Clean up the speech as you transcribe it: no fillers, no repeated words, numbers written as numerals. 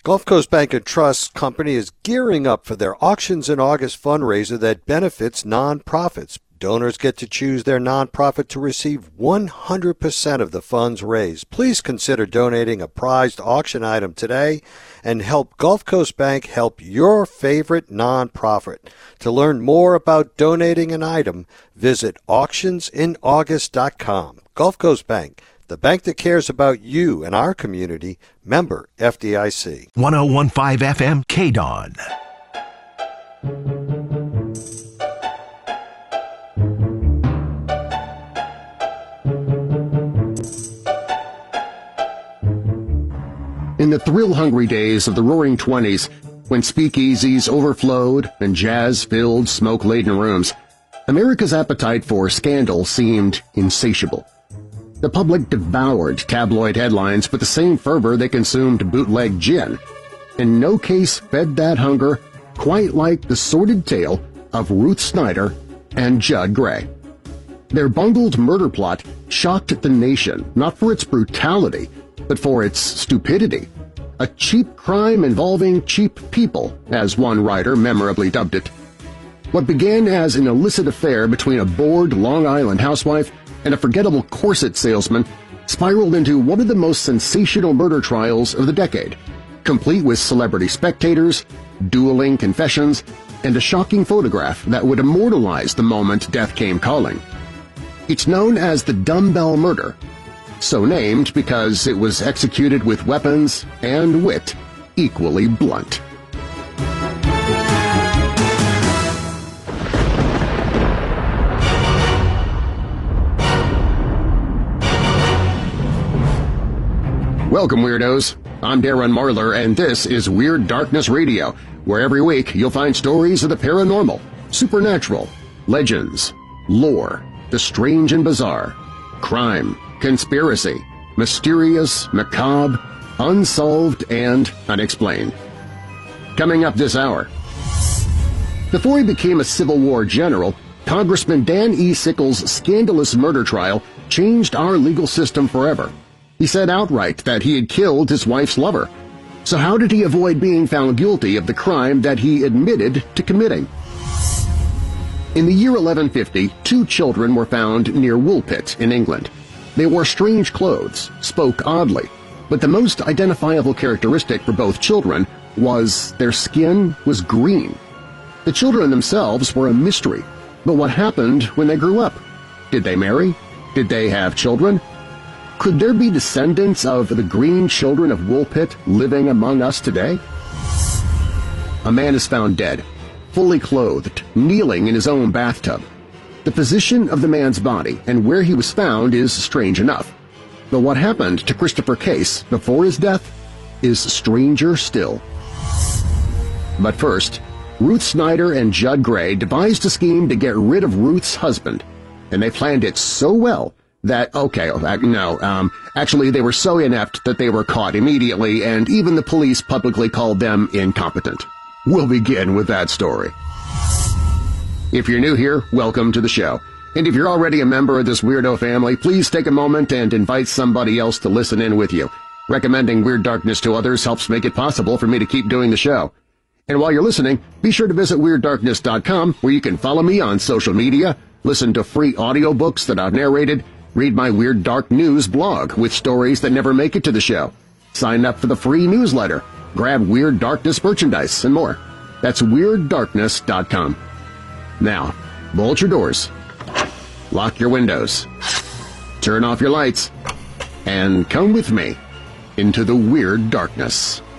Gulf Coast Bank and Trust Company is gearing up for their Auctions in August fundraiser that benefits nonprofits. Donors get to choose their nonprofit to receive 100% of the funds raised. Please consider donating a prized auction item today and help Gulf Coast Bank help your favorite nonprofit. To learn more about donating an item, visit auctionsinaugust.com. Gulf Coast Bank, the bank that cares about you and our community. Member FDIC. 101.5 FM KDON. In the thrill-hungry days of the Roaring '20s, when speakeasies overflowed and jazz-filled, smoke-laden rooms, America's appetite for scandal seemed insatiable. The public devoured tabloid headlines with the same fervor they consumed bootleg gin, and no case fed that hunger quite like the sordid tale of Ruth Snyder and Judd Gray. Their bungled murder plot shocked the nation not for its brutality, but for its stupidity. A cheap crime involving cheap people, as one writer memorably dubbed it. What began as an illicit affair between a bored Long Island housewife and a forgettable corset salesman spiraled into one of the most sensational murder trials of the decade, complete with celebrity spectators, dueling confessions, and a shocking photograph that would immortalize the moment death came calling. It's known as the Dumbbell Murder, so named because it was executed with weapons and wit equally blunt. Welcome, Weirdos! I'm Darren Marlar, and this is Weird Darkness Radio, where every week you'll find stories of the paranormal, supernatural, legends, lore, the strange and bizarre, crime, conspiracy, mysterious, macabre, unsolved, and unexplained. Coming up this hour. Before he became a Civil War general, Congressman Dan E. Sickles' scandalous murder trial changed our legal system forever. He said outright that he had killed his wife's lover. So how did he avoid being found guilty of the crime that he admitted to committing? In the year 1150, 2 children were found near Woolpit in England. They wore strange clothes, spoke oddly, but the most identifiable characteristic for both children was their skin was green. The children themselves were a mystery, but what happened when they grew up? Did they marry? Did they have children? Could there be descendants of the green children of Woolpit living among us today? A man is found dead, fully clothed, kneeling in his own bathtub. The position of the man's body and where he was found is strange enough. But what happened to Christopher Case before his death is stranger still. But first, Ruth Snyder and Judd Gray devised a scheme to get rid of Ruth's husband, and they planned it so well that, actually they were so inept that they were caught immediately, and even the police publicly called them incompetent. We'll begin with that story. If you're new here, welcome to the show. And if you're already a member of this weirdo family, please take a moment and invite somebody else to listen in with you. Recommending Weird Darkness to others helps make it possible for me to keep doing the show. And while you're listening, be sure to visit WeirdDarkness.com, where you can follow me on social media, listen to free audiobooks that I've narrated, read my Weird Dark News blog with stories that never make it to the show, sign up for the free newsletter, grab Weird Darkness merchandise, and more. That's WeirdDarkness.com. Now, bolt your doors, lock your windows, turn off your lights, and come with me into the Weird Darkness.